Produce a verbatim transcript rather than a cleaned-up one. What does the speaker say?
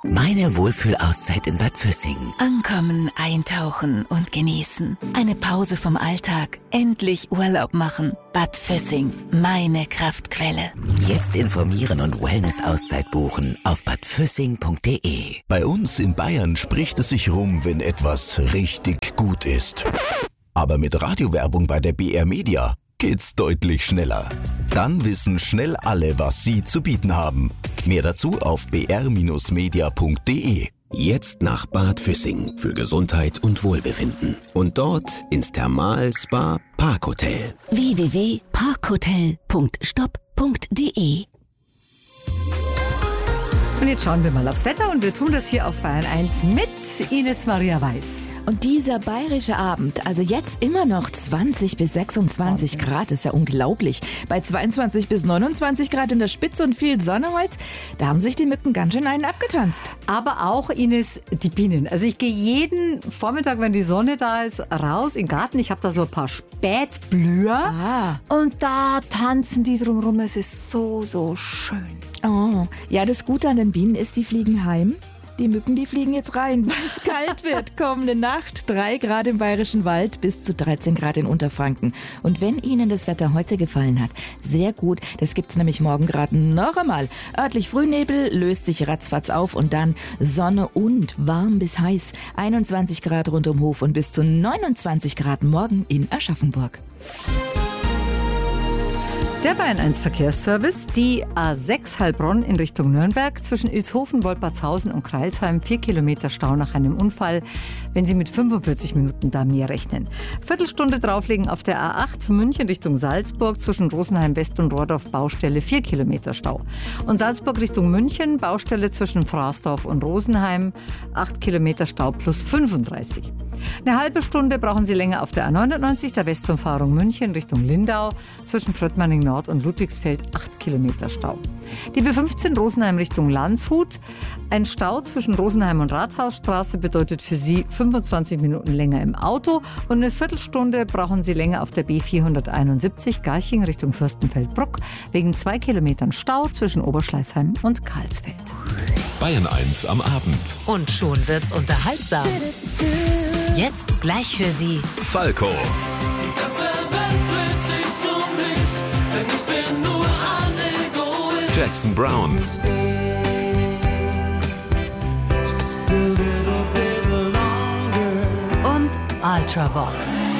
Meine Wohlfühlauszeit in Bad Füssing. Ankommen, eintauchen und genießen. Eine Pause vom Alltag. Endlich Urlaub machen. Bad Füssing, meine Kraftquelle. Jetzt informieren und Wellness-Auszeit buchen auf bad füssing punkt de. Bei uns in Bayern spricht es sich rum, wenn etwas richtig gut ist. Aber mit Radiowerbung bei der B R Media geht's deutlich schneller. Dann wissen schnell alle, was sie zu bieten haben. Mehr dazu auf b r media punkt de. Jetzt nach Bad Füssing für Gesundheit und Wohlbefinden. Und dort ins Thermal-Spa Parkhotel. w w w punkt parkhotel punkt stop punkt de. Und jetzt schauen wir mal aufs Wetter und wir tun das hier auf Bayern eins mit Ines Maria Weiß. Und dieser bayerische Abend, also jetzt immer noch zwanzig bis sechsundzwanzig Grad, ist ja unglaublich. Bei zweiundzwanzig bis neunundzwanzig Grad in der Spitze und viel Sonne heute, da haben sich die Mücken ganz schön einen abgetanzt. Aber auch, Ines, die Bienen. Also ich gehe jeden Vormittag, wenn die Sonne da ist, raus in den Garten. Ich habe da so ein paar Spätblüher. Ah. Und da tanzen die drumherum. Es ist so, so schön. Oh, ja, das Gute an den Bienen ist, die fliegen heim. Die Mücken, die fliegen jetzt rein, wenn es kalt wird. Kommende Nacht drei Grad im Bayerischen Wald bis zu dreizehn Grad in Unterfranken. Und wenn Ihnen das Wetter heute gefallen hat, sehr gut. Das gibt's nämlich morgen gerade noch einmal. Örtlich Frühnebel löst sich ratzfatz auf und dann Sonne und warm bis heiß. einundzwanzig Grad rund um Hof und bis zu neunundzwanzig Grad morgen in Aschaffenburg. Der Bayern eins Verkehrsservice, die A sechs Heilbronn in Richtung Nürnberg, zwischen Ilshofen, Wolpertshausen und Kreilsheim, vier Kilometer Stau nach einem Unfall, wenn Sie mit fünfundvierzig Minuten da mehr rechnen. Viertelstunde drauflegen auf der A acht München Richtung Salzburg, zwischen Rosenheim West und Rohrdorf, Baustelle, vier Kilometer Stau. Und Salzburg Richtung München, Baustelle zwischen Fraßdorf und Rosenheim, acht Kilometer Stau plus fünfunddreißig. Eine halbe Stunde brauchen Sie länger auf der A neunundneunzig, der Westumfahrung München Richtung Lindau, zwischen Fröttmanning Nord und Ludwigsfeld, acht Kilometer Stau. Die B fünfzehn Rosenheim Richtung Landshut. Ein Stau zwischen Rosenheim und Rathausstraße bedeutet für Sie fünfundzwanzig Minuten länger im Auto und eine Viertelstunde brauchen Sie länger auf der B vierhunderteinundsiebzig Garching Richtung Fürstenfeldbruck wegen zwei Kilometern Stau zwischen Oberschleißheim und Karlsfeld. Bayern eins am Abend. Und schon wird's unterhaltsam. Jetzt gleich für Sie Falco. Die ganze Welt dreht sich um mich, denn ich bin nur ein Egoist. Jackson Brown. und Ultravox.